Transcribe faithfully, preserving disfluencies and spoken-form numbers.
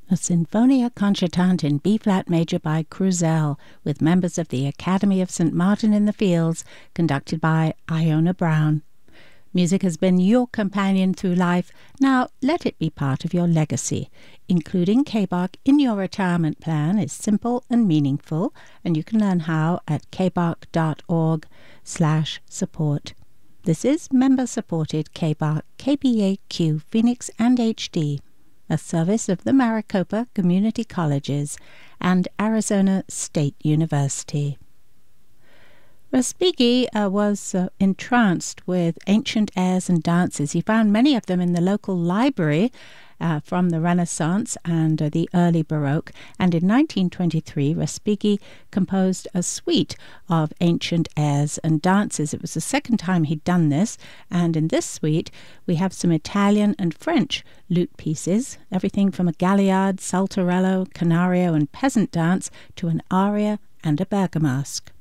a Sinfonia Concertante in B-flat major by Cruzel, with members of the Academy of Saint Martin in the Fields, conducted by Iona Brown. Music has been your companion through life. Now let it be part of your legacy. Including K B A R C in your retirement plan is simple and meaningful, and you can learn how at k b a r c dot org slash support. This is member-supported K B A R C, K B A Q, Phoenix and H D, a service of the Maricopa Community Colleges and Arizona State University. Respighi uh, was uh, entranced with ancient airs and dances. He found many of them in the local library uh, from the Renaissance and uh, the early Baroque, and in nineteen twenty-three Respighi composed a suite of ancient airs and dances. It was the second time he'd done this, and in this suite we have some Italian and French lute pieces, everything from a galliard, saltarello, canario and peasant dance to an aria and a bergamasque.